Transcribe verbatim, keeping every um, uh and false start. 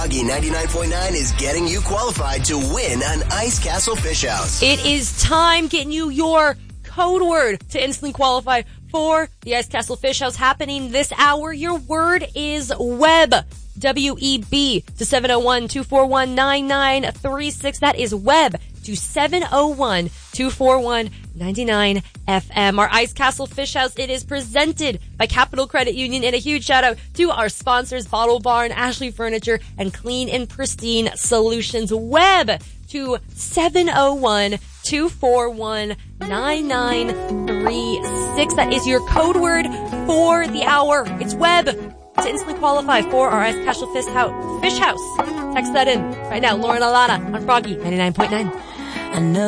Froggy ninety-nine point nine is getting you qualified to win an Ice Castle Fish House. It is time getting you your code word to instantly qualify for the Ice Castle Fish House happening this hour. Your word is web. W E B to seven oh one, two four one, nine nine three six. That is web to seven oh one, two four one, nine nine F M. Our Ice Castle Fish House, it is presented by Capital Credit Union, and a huge shout out to our sponsors, Bottle Barn, Ashley Furniture, and Clean and Pristine Solutions. Web to seven oh one, two four one, nine nine three six. That is your code word for the hour. It's web to instantly qualify for our Ice Castle Fish House. Fish House. Text that in right now. Lauren Alana on Froggy ninety-nine point nine. I know